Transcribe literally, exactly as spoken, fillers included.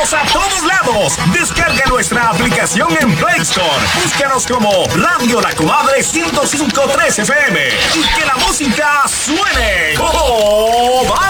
Vamos a todos lados. Descarga nuestra aplicación en Play Store. Búscanos como Radio La Comadre ciento cinco punto tres F M y que la música suene. ¡Oh, va!